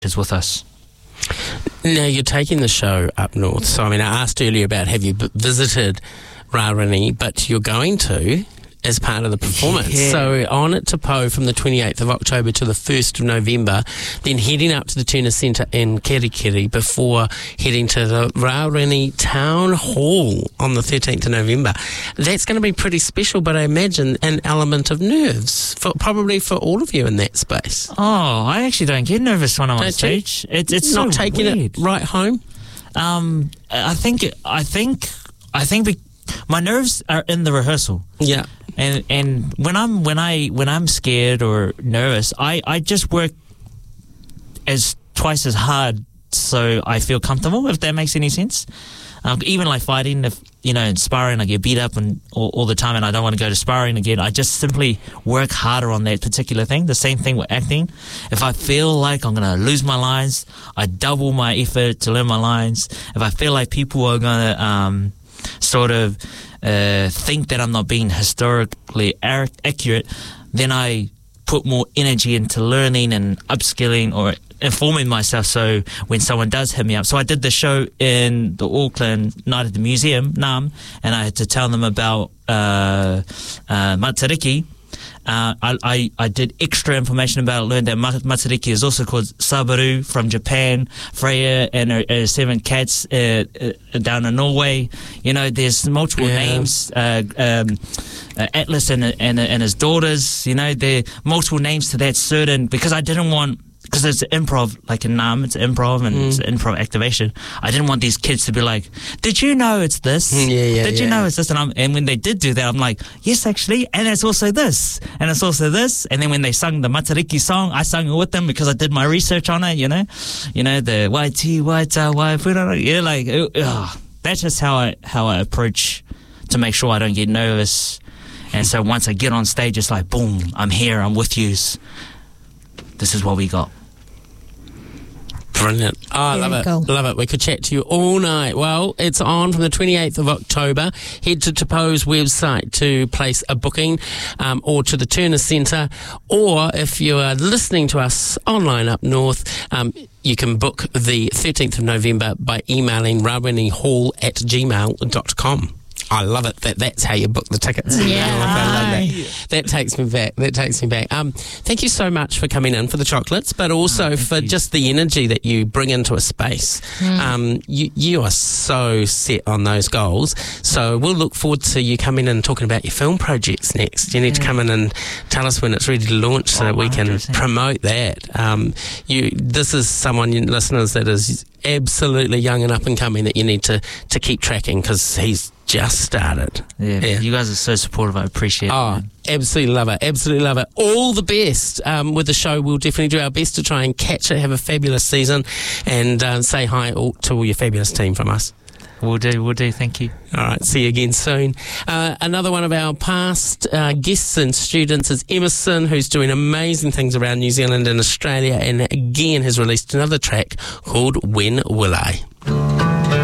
is with us. Now, you're taking the show up north. So, I asked earlier about have you visited Rarini, but you're going to as part of the performance. Yeah. So, on at Te Pou from the 28th of October to the 1st of November, then heading up to the Tuna Centre in Kerikeri before heading to the Rarini Town Hall on the 13th of November. That's going to be pretty special, but I imagine an element of nerves, probably for all of you in that space. Oh, I actually don't get nervous when I'm on Don't you? stage. It's not so taking weird. it right home. I think my nerves are in the rehearsal. Yeah. And when I'm scared or nervous, I just work twice as hard so I feel comfortable, if that makes any sense. Even like fighting, if in sparring I get beat up all the time and I don't want to go to sparring again, I just simply work harder on that particular thing. The same thing with acting. If I feel like I'm going to lose my lines, I double my effort to learn my lines. If I feel like people are going to think that I'm not being historically accurate, then I put more energy into learning and upskilling or informing myself, so when someone does hit me up. So I did the show in the Auckland night at the museum, Nam, and I had to tell them about Matariki. I did extra information about it. Learned that Matariki is also called Sabaru from Japan, Freya and her 7 cats down in Norway. There's multiple names. Atlas and his daughters. There are multiple names to that certain, because I didn't want. Because it's improv, like in Nam, it's improv and it's improv activation. I didn't want these kids to be like, did you know it's this? Did you know it's this? And when they did do that, I'm like, yes, actually, and it's also this, and it's also this. And then when they sung the Matariki song, I sung it with them because I did my research on it, the YT, that's just how I approach to make sure I don't get nervous. And so once I get on stage, it's like, boom, I'm here, I'm with yous. This is what we got. Brilliant. Oh, I love it. Love it. We could chat to you all night. Well, it's on from the 28th of October. Head to Te Pou's website to place a booking, or to the Turner Centre, or if you are listening to us online up north, you can book the 13th of November by emailing rarinihall@gmail.com. I love it. That's how you book the tickets. Yeah. I love that. That takes me back. Thank you so much for coming in for the chocolates, but also for just the energy that you bring into a space. You are so set on those goals. So we'll look forward to you coming in and talking about your film projects next. You need to come in and tell us when it's ready to launch so that we can promote that. This is someone, listeners, that is absolutely young and up and coming that you need to keep tracking, because he's just started. Yeah, you guys are so supportive. I appreciate it. Oh, absolutely love it. Absolutely love it. All the best with the show. We'll definitely do our best to try and catch it, have a fabulous season, and say hi to all your fabulous team from us. We'll do. Thank you. All right, see you again soon. Another one of our past guests and students is Emerson, who's doing amazing things around New Zealand and Australia, and again has released another track called When Will I?